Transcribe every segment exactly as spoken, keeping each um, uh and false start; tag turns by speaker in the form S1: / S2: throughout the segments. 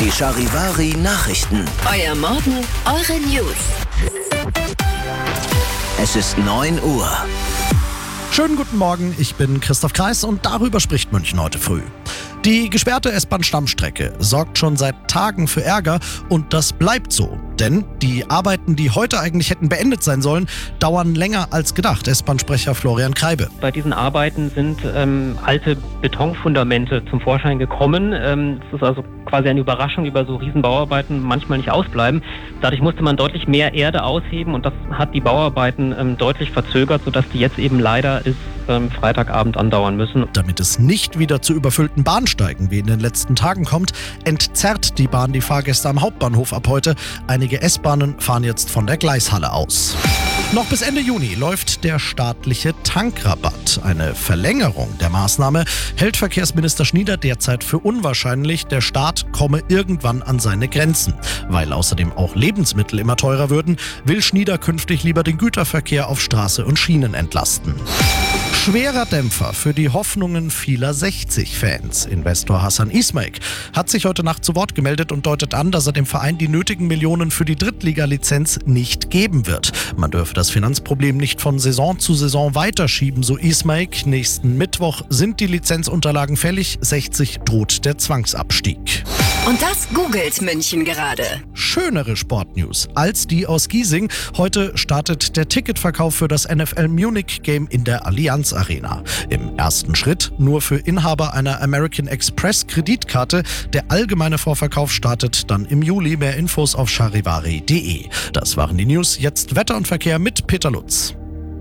S1: Die Charivari Nachrichten.
S2: Euer Morgen, eure News.
S1: Es ist neun Uhr.
S3: Schönen guten Morgen, ich bin Christoph Kreis und darüber spricht München heute früh. Die gesperrte S-Bahn-Stammstrecke sorgt schon seit Tagen für Ärger und das bleibt so. Denn die Arbeiten, die heute eigentlich hätten beendet sein sollen, dauern länger als gedacht. S-Bahn-Sprecher Florian Kreibe.
S4: Bei diesen Arbeiten sind ähm, alte Betonfundamente zum Vorschein gekommen. Ähm, es ist also quasi eine Überraschung, die bei so riesen Bauarbeiten manchmal nicht ausbleiben. Dadurch musste man deutlich mehr Erde ausheben und das hat die Bauarbeiten ähm, deutlich verzögert, sodass die jetzt eben leider bis ähm, Freitagabend andauern müssen.
S3: Damit es nicht wieder zu überfüllten Bahnsteigen wie in den letzten Tagen kommt, entzerrt die Bahn die Fahrgäste am Hauptbahnhof ab heute. Einige S-Bahnen fahren jetzt von der Gleishalle aus. Noch bis Ende Juni läuft der staatliche Tankrabatt. Eine Verlängerung der Maßnahme hält Verkehrsminister Schnieder derzeit für unwahrscheinlich. Der Staat komme irgendwann an seine Grenzen. Weil außerdem auch Lebensmittel immer teurer würden, will Schnieder künftig lieber den Güterverkehr auf Straße und Schienen entlasten. Schwerer Dämpfer für die Hoffnungen vieler sechzig-Fans. Investor Hassan Ismaik hat sich heute Nacht zu Wort gemeldet und deutet an, dass er dem Verein die nötigen Millionen für die Drittliga-Lizenz nicht geben wird. Man dürfe das Finanzproblem nicht von Saison zu Saison weiterschieben, so Ismaik. Nächsten Mittwoch sind die Lizenzunterlagen fällig. sechzig droht der Zwangsabstieg.
S2: Und das googelt München gerade.
S3: Schönere Sportnews als die aus Giesing. Heute startet der Ticketverkauf für das N F L Munich Game in der Allianz Arena. Im ersten Schritt nur für Inhaber einer American Express Kreditkarte. Der allgemeine Vorverkauf startet dann im Juli. Mehr Infos auf charivari punkt de. Das waren die News. Jetzt Wetter und Verkehr mit Peter Lutz.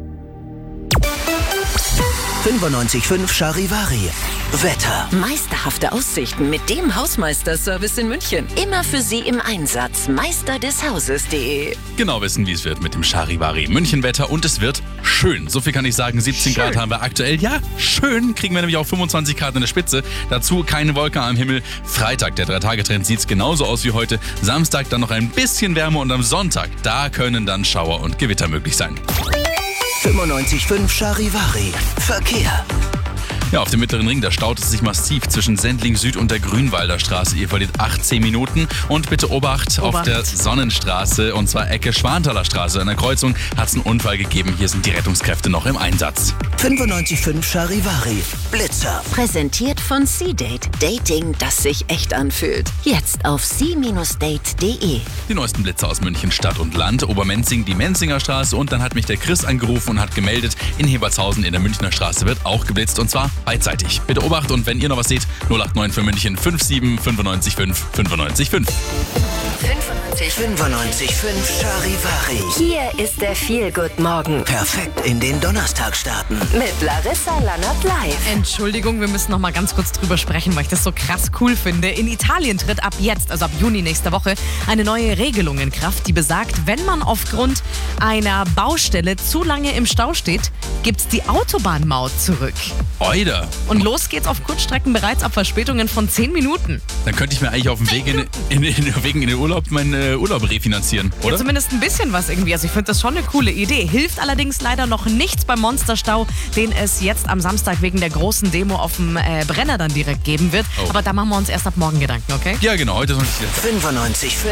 S1: fünfundneunzig Komma fünf Charivari. Wetter.
S2: Meisterhafte Aussichten mit dem Hausmeister-Service in München. Immer für Sie im Einsatz. meister des hauses punkt de.
S5: Genau wissen, wie es wird mit dem Charivari München-Wetter und es wird schön. So viel kann ich sagen, siebzehn Grad haben wir aktuell. Ja, schön, kriegen wir nämlich auch fünfundzwanzig Grad in der Spitze. Dazu keine Wolke am Himmel. Freitag, der Drei-Tage-Trend, sieht es genauso aus wie heute. Samstag dann noch ein bisschen wärmer und am Sonntag, da können dann Schauer und Gewitter möglich sein.
S1: fünfundneunzig Komma fünf Charivari. Verkehr.
S5: Ja, auf dem Mittleren Ring, da staut es sich massiv zwischen Sendling Süd und der Grünwalder Straße. Ihr verliert achtzehn Minuten. Und bitte Obacht,
S6: Obacht.
S5: auf der Sonnenstraße, und zwar Ecke Schwanthaler Straße. An der Kreuzung hat es einen Unfall gegeben. Hier sind die Rettungskräfte noch im Einsatz.
S1: fünfundneunzig Komma fünf Charivari. Blitzer.
S2: Präsentiert von C-Date. Dating, das sich echt anfühlt. Jetzt auf c Bindestrich date punkt de.
S5: Die neuesten Blitzer aus München Stadt und Land. Obermenzing, die Menzinger Straße. Und dann hat mich der Chris angerufen und hat gemeldet, in Hebertshausen in der Münchner Straße wird auch geblitzt. Und zwar beidseitig. Bitte Obacht und wenn ihr noch was seht, null acht neun für München fünf sieben fünfundneunzig fünf fünfundneunzig fünf.
S1: fünfundneunzig Komma fünf Charivari.
S2: Hier ist der Feel-Good-Morgen
S1: Perfekt in den Donnerstag starten.
S2: mit Larissa Lannert live.
S6: Entschuldigung, wir müssen noch mal ganz kurz drüber sprechen, weil ich das so krass cool finde. In Italien tritt ab jetzt, also ab Juni nächster Woche, eine neue Regelung in Kraft, die besagt, wenn man aufgrund einer Baustelle zu lange im Stau steht, gibt's die Autobahnmaut zurück.
S5: Oida.
S6: Und los geht's auf Kurzstrecken bereits ab Verspätungen von zehn Minuten.
S5: Dann könnte ich mir eigentlich auf dem Weg in, in, in, wegen in den Urlaub meinen äh, Urlaub refinanzieren,
S6: Ja,
S5: oder?
S6: zumindest ein bisschen was irgendwie. Also ich finde das schon eine coole Idee. Hilft allerdings leider noch nichts beim Monsterstau, den es jetzt am Samstag wegen der großen Demo auf dem äh, Brenner dann direkt geben wird.
S5: Oh.
S6: Aber da machen wir uns erst ab morgen Gedanken, okay?
S5: Ja, genau. Heute ist noch nicht der
S1: fünfundneunzig Komma fünf